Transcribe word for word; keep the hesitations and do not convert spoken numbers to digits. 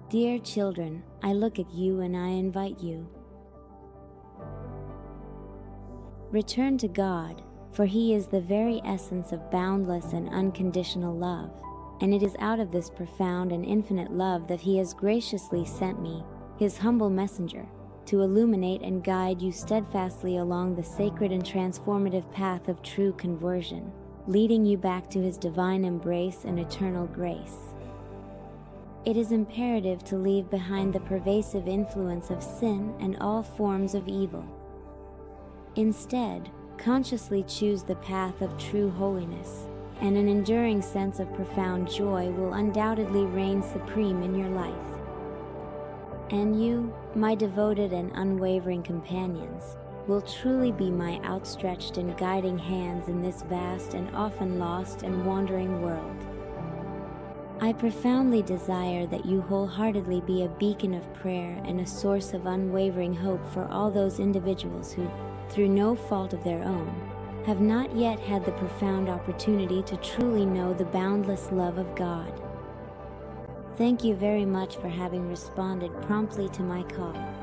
Dear children, I look at you and I invite you. Return to God, for He is the very essence of boundless and unconditional love, and it is out of this profound and infinite love that He has graciously sent me, His humble messenger, to illuminate and guide you steadfastly along the sacred and transformative path of true conversion, leading you back to His divine embrace and eternal grace. It is imperative to leave behind the pervasive influence of sin and all forms of evil. Instead, consciously choose the path of true holiness, and an enduring sense of profound joy will undoubtedly reign supreme in your life. And you, my devoted and unwavering companions, will truly be my outstretched and guiding hands in this vast and often lost and wandering world. I profoundly desire that you wholeheartedly be a beacon of prayer and a source of unwavering hope for all those individuals who, through no fault of their own, have not yet had the profound opportunity to truly know the boundless love of God. Thank you very much for having responded promptly to my call.